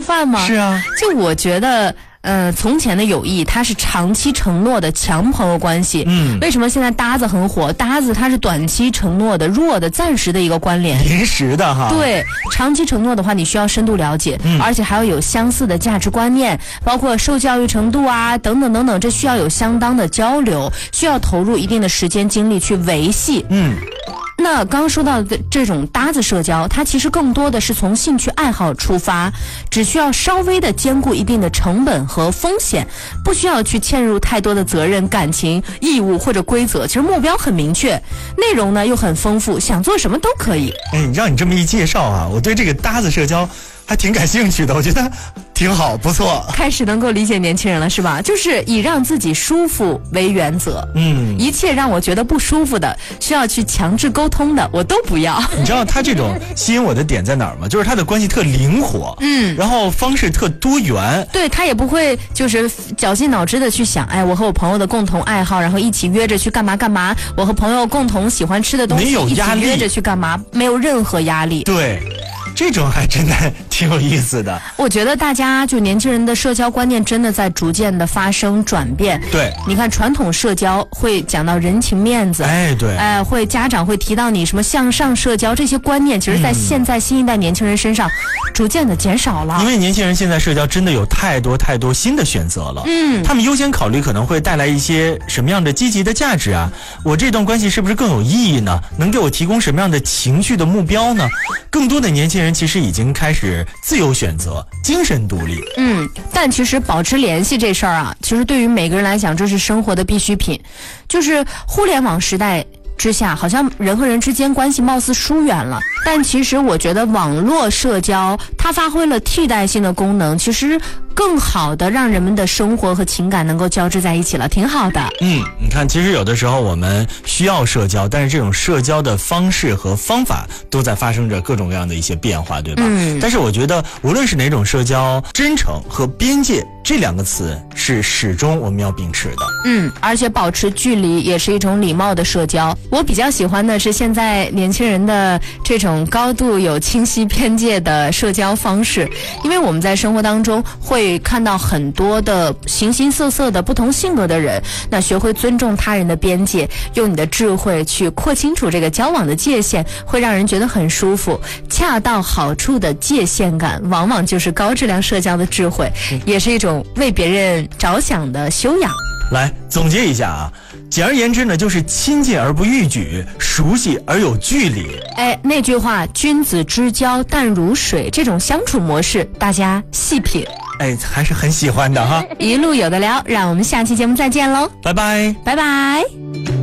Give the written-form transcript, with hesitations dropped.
饭吗？ 是啊， 就我觉得。从前的友谊，它是长期承诺的强朋友关系。为什么现在搭子很火？搭子它是短期承诺的、弱的、暂时的一个关联， 临时的哈。 对，长期承诺的话，你需要深度了解，而且还要有相似的价值观念，包括受教育程度啊，等等等等，这需要有相当的交流，需要投入一定的时间精力去维系。那刚刚说到的这种搭子社交，它其实更多的是从兴趣爱好出发，只需要稍微的兼顾一定的成本和风险，不需要去嵌入太多的责任、感情、义务或者规则。其实目标很明确，内容呢又很丰富，想做什么都可以。 让你这么一介绍啊，我对这个搭子社交还挺感兴趣的，我觉得挺好，不错。 开始能够理解年轻人了是吧？就是以让自己舒服为原则。一切让我觉得不舒服的，需要去强制沟通的，我都不要。 你知道他这种吸引我的点在哪儿吗？就是他的关系特灵活，然后方式特多元。 对，他也不会就是绞尽脑汁的去想，我和我朋友的共同爱好，然后一起约着去干嘛干嘛，我和朋友共同喜欢吃的东西， 没有压力， 一起约着去干嘛，没有任何压力。 对。这种还真的挺有意思的。 我觉得大家就年轻人的社交观念真的在逐渐的发生转变。 对， 你看传统社交会讲到人情面子， 对， 会家长会提到你什么向上社交，这些观念其实在现在新一代年轻人身上逐渐的减少了。 因为年轻人现在社交真的有太多太多新的选择了，他们优先考虑可能会带来一些什么样的积极的价值啊？我这段关系是不是更有意义呢？能给我提供什么样的情绪的目标呢？更多的年轻人其实已经开始自由选择，精神独立。 但其实保持联系这事儿啊，其实对于每个人来讲，这是生活的必需品。就是互联网时代之下，好像人和人之间关系貌似疏远了，但其实我觉得网络社交它发挥了替代性的功能，其实更好的让人们的生活和情感能够交织在一起了，挺好的。 你看，其实有的时候我们需要社交，但是这种社交的方式和方法都在发生着各种各样的一些变化，对吧？但是我觉得无论是哪种社交，真诚和边界这两个词是始终我们要秉持的。 而且保持距离也是一种礼貌的社交。我比较喜欢的是现在年轻人的这种高度有清晰边界的社交方式，因为我们在生活当中会看到很多的形形色色的不同性格的人，那学会尊重他人的边界，用你的智慧去廓清楚这个交往的界限，会让人觉得很舒服。恰到好处的界限感往往就是高质量社交的智慧，也是一种为别人着想的修养。 来总结一下啊，简而言之呢，就是亲近而不逾矩，熟悉而有距离。 那句话君子之交淡如水，这种相处模式大家细品。 还是很喜欢的哈。 一路有的聊，让我们下期节目再见喽， 拜拜， 拜拜。